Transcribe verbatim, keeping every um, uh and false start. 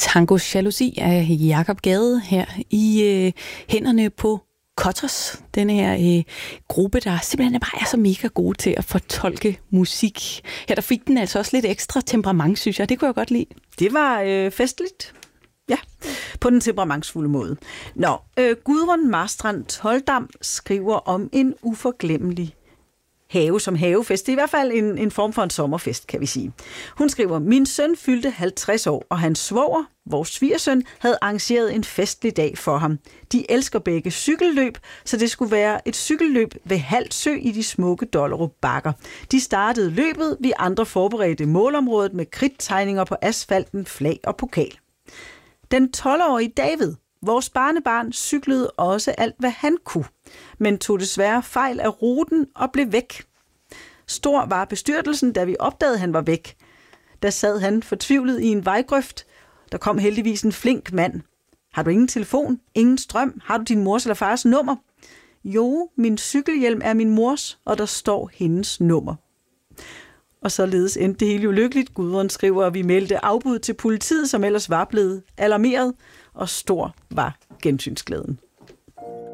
Tango Jalousi af Jakob Gade her i øh, hænderne på Cutters, denne her øh, gruppe, der simpelthen bare er så mega gode til at fortolke musik. Her der fik den altså også lidt ekstra temperament, synes jeg. Det kunne jeg godt lide. Det var øh, festligt. Ja, på den temperamentsfulde måde. Nå, øh, Gudrun Marstrand Toldam skriver om en uforglemmelig have som havefest. Det er i hvert fald en, en form for en sommerfest, kan vi sige. Hun skriver, min søn fyldte halvtreds år, og hans svoger, vores svigersøn, havde arrangeret en festlig dag for ham. De elsker begge cykelløb, så det skulle være et cykelløb ved Hald Sø i de smukke Dollerup Bakker. De startede løbet, vi andre forberedte målområdet med kridttegninger på asfalten, flag og pokal. Den tolv-årige David, vores barnebarn, cyklede også alt, hvad han kunne, men tog desværre fejl af ruten og blev væk. Stor var bestyrtelsen, da vi opdagede, at han var væk. Der sad han fortvivlet i en vejgrøft. Der kom heldigvis en flink mand. Har du ingen telefon? Ingen strøm? Har du din mors eller fars nummer? Jo, min cykelhjelm er min mors, og der står hendes nummer. Og således endte det hele ulykkeligt. Gudrun skriver, at vi meldte afbud til politiet, som ellers var blevet alarmeret, og stor var gensynsglæden.